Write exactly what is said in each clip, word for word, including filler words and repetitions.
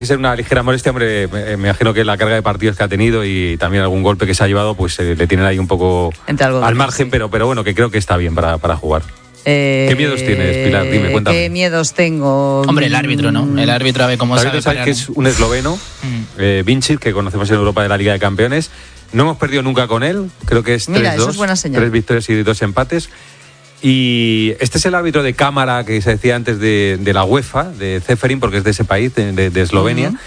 ser una ligera molestia, hombre, me, me imagino que la carga de partidos que ha tenido y también algún golpe que se ha llevado, pues eh, le tienen ahí un poco al margen, sí. pero, pero bueno, que creo que está bien para, para jugar. Eh, ¿Qué miedos tienes, Pilar? Dime, cuéntame. ¿Qué miedos tengo? Hombre, el árbitro, ¿no? El árbitro a ver cómo el sabe sabe que es un esloveno, mm. eh, Vincic, que conocemos en Europa de la Liga de Campeones. No hemos perdido nunca con él, creo que es tres dos, tres victorias y dos empates. Y este es el árbitro de cámara que se decía antes de, de la UEFA, de Ceferin, porque es de ese país, de, de, de Eslovenia. Uh-huh.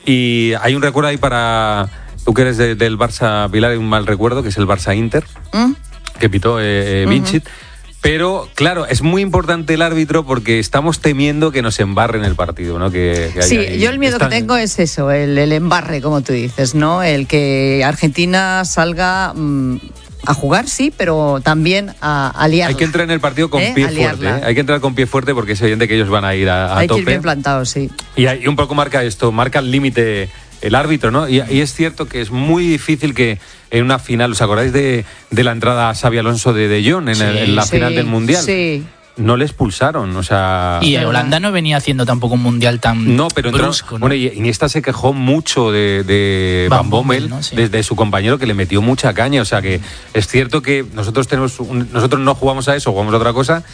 Y hay un recuerdo ahí para... Tú que eres de, del Barça, Pilar, hay un mal recuerdo, que es el Barça-Inter, uh-huh. que pitó eh, eh, Vincic. Uh-huh. Pero, claro, es muy importante el árbitro porque estamos temiendo que nos embarren el partido, ¿no? Que, que sí, ahí, yo el miedo están... que tengo es eso, el, el embarre, como tú dices, ¿no? El que Argentina salga... Mmm, a jugar, sí, pero también a, a liarla. Hay que entrar en el partido con ¿Eh? pie fuerte. ¿eh? Hay que entrar con pie fuerte porque es evidente que ellos van a ir a, a Hay tope. Hay que ir bien plantados, sí. Y, y un poco marca esto, marca el límite el árbitro, ¿no? Y, y es cierto que es muy difícil que en una final, ¿os acordáis de, de la entrada a Xabi Alonso de De Jong en, sí, el, en la sí, final del Mundial? Sí. No le expulsaron, o sea... Y Holanda no venía haciendo tampoco un mundial tan no, pero brusco, ¿no? Bueno, y Iniesta se quejó mucho de, de Van Bommel, ¿no? Sí. Desde su compañero, que le metió mucha caña, o sea que es cierto que nosotros tenemos un, nosotros no jugamos a eso, jugamos a otra cosa.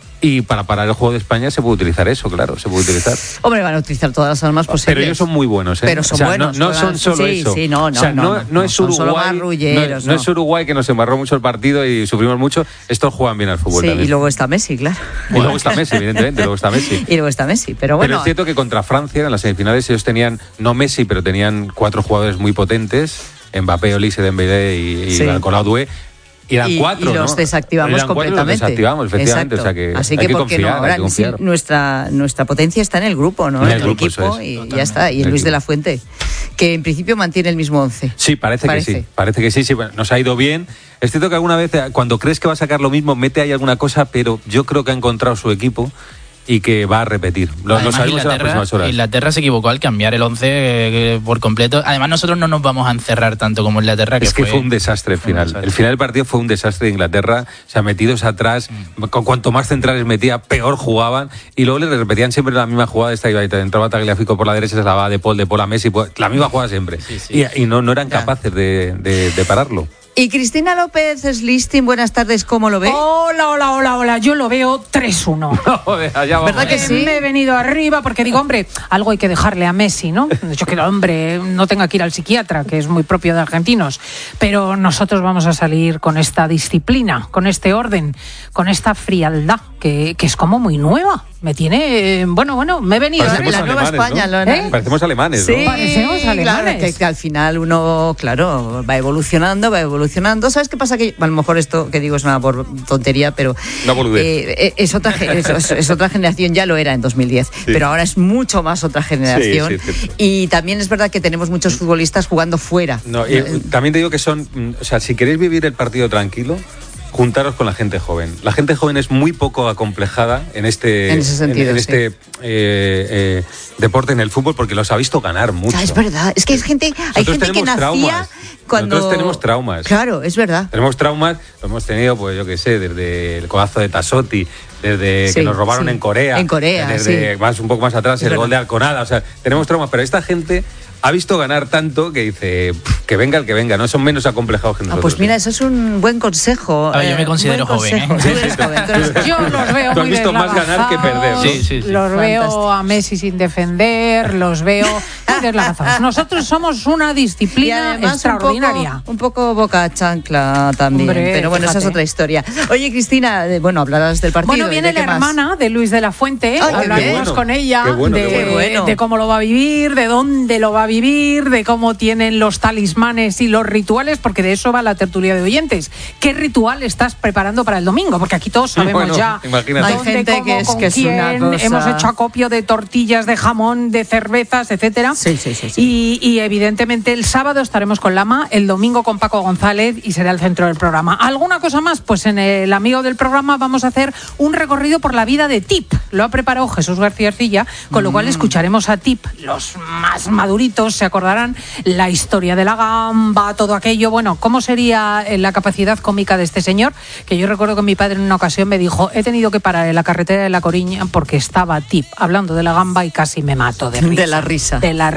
Y para parar el juego de España se puede utilizar eso, claro, se puede utilizar. Hombre, van a utilizar todas las armas posibles. Pero ellos son muy buenos, ¿eh? Pero son o sea, buenos. No, no son solo sí, eso. Sí, no, no, o sea, no, no, no, no es Uruguay, solo marrulleros, no, no. no es Uruguay que nos embarró mucho el partido y sufrimos mucho. Estos juegan bien al fútbol. Sí, también. Y luego está Messi, claro. Y luego está Messi, evidentemente, luego está Messi. Y luego está Messi, pero bueno. Pero es cierto que contra Francia, en las semifinales, ellos tenían, no Messi, pero tenían cuatro jugadores muy potentes, Mbappé, Olise, Dembélé y, y sí. Colau Doué. Y eran y, cuatro, y los ¿no? desactivamos eran completamente. Los desactivamos, efectivamente. O sea que Así hay que, que ¿por confiar, qué no? Ahora hay que sí, nuestra, nuestra potencia está en el grupo, ¿no? En el, el grupo, equipo es. y Totalmente. ya está. Y el Luis de la Fuente, que en principio mantiene el mismo once. Sí, parece, parece. que sí. Parece que sí, sí. Bueno, nos ha ido bien. Es cierto que alguna vez, cuando crees que va a sacar lo mismo, mete ahí alguna cosa, pero yo creo que ha encontrado su equipo y que va a repetir. Lo, Además, lo sabemos en las próximas horas. Inglaterra se equivocó al cambiar el once eh, por completo. Además, nosotros no nos vamos a encerrar tanto como Inglaterra. Que es que fue, fue un desastre el final. Desastre. El final del partido fue un desastre de Inglaterra. O sea, metidos atrás, mm. con cuanto más centrales metía, peor jugaban. Y luego le repetían siempre la misma jugada. Esta iba, entraba Tagliafico por la derecha, se la va de Paul, de Paul a Messi. La misma jugada siempre. Sí, sí. Y, y no, no eran capaces de, de, de pararlo. Y Cristina López Slistin, buenas tardes, ¿cómo lo ve? Hola, hola, hola, hola, yo lo veo tres uno. ¿Verdad que sí? Me he venido arriba porque digo, hombre, algo hay que dejarle a Messi, ¿no? Yo que el hombre no tenga que ir al psiquiatra, que es muy propio de argentinos, pero nosotros vamos a salir con esta disciplina, con este orden, con esta frialdad, que, que es como muy nueva. Me tiene, bueno, bueno, me he venido Parecemos la nueva alemanes, España. ¿no? ¿no? ¿Eh? Parecemos alemanes, sí, ¿no? Parecemos alemanes. Claro, que, que al final uno, claro, va evolucionando, va evolucionando. ¿Sabes qué pasa? Que a lo mejor esto que digo es una por tontería, pero no eh, es, otra, es, es otra generación, ya lo era en dos mil diez, sí. Pero ahora es mucho más otra generación. Sí, sí, y también es verdad que tenemos muchos futbolistas jugando fuera. No, y también te digo que son, o sea, si queréis vivir el partido tranquilo, juntaros con la gente joven. La gente joven es muy poco acomplejada en este, en ese sentido, en, en sí. este eh, eh, deporte, en el fútbol, porque los ha visto ganar mucho. Ah, es verdad, es que hay gente, hay gente que nacía traumas. cuando... Nosotros tenemos traumas. Claro, es verdad. Tenemos traumas, lo hemos tenido, pues yo qué sé, desde el codazo de Tassotti, desde sí, que nos robaron sí. en Corea, en Corea desde sí. más un poco más atrás, es el verdad. Gol de Alconada, o sea, tenemos traumas, pero esta gente ha visto ganar tanto que dice que venga el que venga, no son menos acomplejados que nosotros. Ah, pues mira, eso es un buen consejo. A ver, yo me considero joven, ¿eh? Sí, sí, joven. Entonces, yo los veo Tú has muy visto más ganar que perder, ¿no? Sí, sí, sí. Los Fantástico. veo a Messi sin defender, los veo muy deslagazados. Nosotros somos una disciplina extraordinaria. Un poco, un poco boca chancla también. Hombre, pero bueno, fíjate. Esa es otra historia. Oye, Cristina, bueno, hablarás del partido. Bueno, viene ¿de la qué hermana más? de Luis de la Fuente. Ay, hablaremos bueno. con ella Qué bueno, de, qué bueno. de cómo lo va a vivir, de dónde lo va a vivir, de cómo tienen los talismanes y los rituales, porque de eso va la tertulia de oyentes. ¿Qué ritual estás preparando para el domingo? Porque aquí todos sabemos bueno, ya imagínate. dónde, Hay gente cómo, que es, con que es quién, una cosa... hemos hecho acopio de tortillas, de jamón, de cervezas, etcétera. Sí. Sí, sí, sí. sí. Y, y evidentemente el sábado estaremos con Lama, el domingo con Paco González y será el centro del programa. ¿Alguna cosa más? Pues en el amigo del programa vamos a hacer un recorrido por la vida de Tip. Lo ha preparado Jesús García Arcilla, con lo mm. cual escucharemos a Tip. Los más maduritos se acordarán la historia de la gamba, todo aquello. Bueno, ¿cómo sería la capacidad cómica de este señor? Que yo recuerdo que mi padre en una ocasión me dijo, he tenido que parar en la carretera de La Coruña porque estaba Tip hablando de la gamba y casi me mato de risa. De la risa. De la